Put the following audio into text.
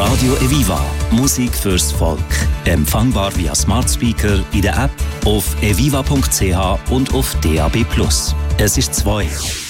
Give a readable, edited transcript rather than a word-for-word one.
Radio Eviva. Musik fürs Volk. Empfangbar via Smart Speaker, in der App, auf eviva.ch und auf DAB+. Es ist 2.